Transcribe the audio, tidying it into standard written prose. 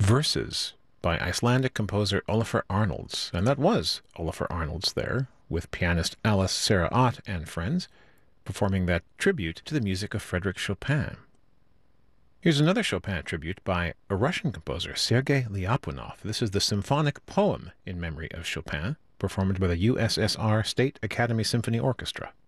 Verses by Icelandic composer Olafur Arnalds, and that was Olafur Arnalds there, with pianist Alice Sarah Ott and friends, performing that tribute to the music of Frédéric Chopin. Here's another Chopin tribute by a Russian composer, Sergei Lyapunov. This is the symphonic poem in memory of Chopin, performed by the USSR State Academy Symphony Orchestra.